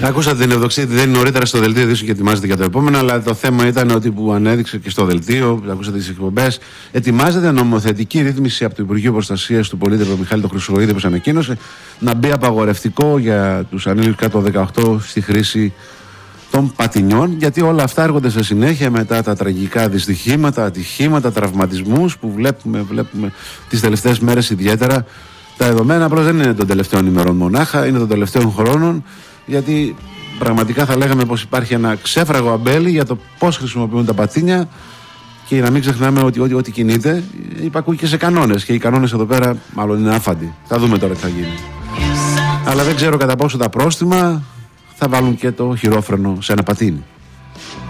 Ακούσατε την Ευδοξίτη, δεν είναι νωρίτερα στο δελτίο ειδήσεων και ετοιμάζεται για το επόμενο, αλλά το θέμα ήταν ότι που ανέδειξε και στο δελτίο, ακούσατε τις εκπομπές, ετοιμάζεται νομοθετική ρύθμιση από το Υπουργείο Προστασίας του Πολίτη, τον Μιχάλη τον Χρυσογοίδη, που ανακοίνωσε, να μπει απαγορευτικό για τους ανήλικους κάτω 18 στη χρήση των πατινιών, γιατί όλα αυτά έρχονται σε συνέχεια μετά τα τραγικά δυστυχήματα, ατυχήματα, τραυματισμούς που βλέπουμε τις τελευταίες μέρες ιδιαίτερα. Τα δεδομένα απλώς δεν είναι των τελευταίων ημερών μονάχα, είναι των τελευταίων χρόνων, γιατί πραγματικά θα λέγαμε πως υπάρχει ένα ξέφραγο αμπέλι για το πώς χρησιμοποιούν τα πατίνια, και να μην ξεχνάμε ότι ό,τι κινείται υπακούει και σε κανόνες, και οι κανόνες εδώ πέρα μάλλον είναι άφαντοι. Θα δούμε τώρα τι θα γίνει. Αλλά δεν ξέρω κατά πόσο τα πρόστιμα θα βάλουν και το χειρόφρενο σε ένα πατίνι.